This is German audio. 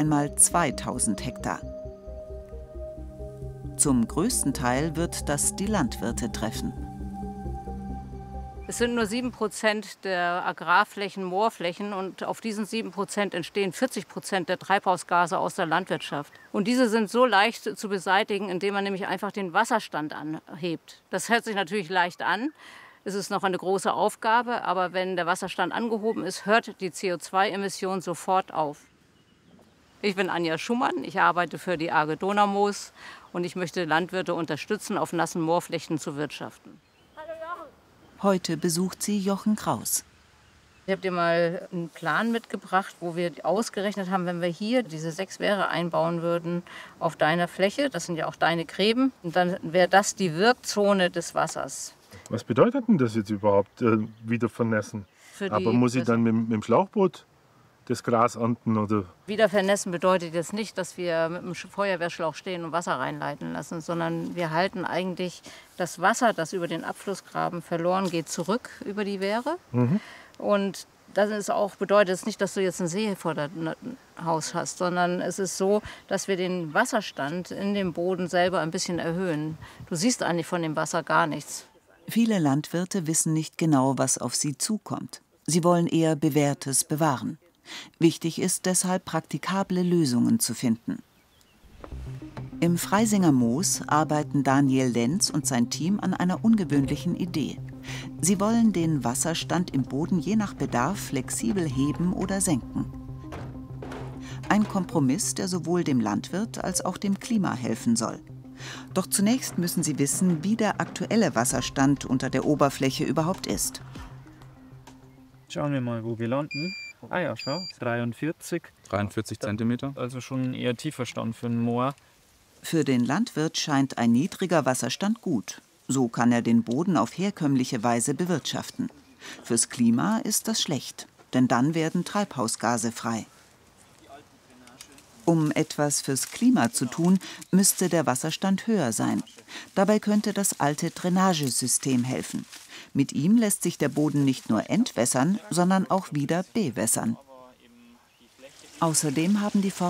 einmal 2000 Hektar. Zum größten Teil wird das die Landwirte treffen. Es sind nur 7% der Agrarflächen Moorflächen und auf diesen 7% entstehen 40% der Treibhausgase aus der Landwirtschaft. Und diese sind so leicht zu beseitigen, indem man nämlich einfach den Wasserstand anhebt. Das hört sich natürlich leicht an. Es ist noch eine große Aufgabe, aber wenn der Wasserstand angehoben ist, hört die CO2-Emission sofort auf. Ich bin Anja Schumann, ich arbeite für die AG Donaumoos und ich möchte Landwirte unterstützen, auf nassen Moorflächen zu wirtschaften. Heute besucht sie Jochen Kraus. Ich habe dir mal einen Plan mitgebracht, wo wir ausgerechnet haben, wenn wir hier diese 6 Wehre einbauen würden auf deiner Fläche, das sind ja auch deine Gräben, und dann wäre das die Wirkzone des Wassers. Was bedeutet denn das jetzt überhaupt, wieder vernässen? Aber muss ich dann mit dem Schlauchboot das Gras ernten, oder? Wieder vernässen bedeutet jetzt nicht, dass wir mit dem Feuerwehrschlauch stehen und Wasser reinleiten lassen, sondern wir halten eigentlich das Wasser, das über den Abflussgraben verloren geht, zurück über die Wehre. Und das ist auch, bedeutet es nicht, dass du jetzt einen See vor deinem Haus hast, sondern es ist so, dass wir den Wasserstand in dem Boden selber ein bisschen erhöhen. Du siehst eigentlich von dem Wasser gar nichts. Viele Landwirte wissen nicht genau, was auf sie zukommt. Sie wollen eher Bewährtes bewahren. Wichtig ist deshalb, praktikable Lösungen zu finden. Im Freisinger Moos arbeiten Daniel Lenz und sein Team an einer ungewöhnlichen Idee. Sie wollen den Wasserstand im Boden je nach Bedarf flexibel heben oder senken. Ein Kompromiss, der sowohl dem Landwirt als auch dem Klima helfen soll. Doch zunächst müssen sie wissen, wie der aktuelle Wasserstand unter der Oberfläche überhaupt ist. Schauen wir mal, wo wir landen. Ah ja, schau, 43. 43 Zentimeter. Also schon ein eher tiefer Stand für ein Moor. Für den Landwirt scheint ein niedriger Wasserstand gut. So kann er den Boden auf herkömmliche Weise bewirtschaften. Fürs Klima ist das schlecht, denn dann werden Treibhausgase frei. Um etwas fürs Klima zu tun, müsste der Wasserstand höher sein. Dabei könnte das alte Drainagesystem helfen. Mit ihm lässt sich der Boden nicht nur entwässern, sondern auch wieder bewässern. Außerdem haben die Forscher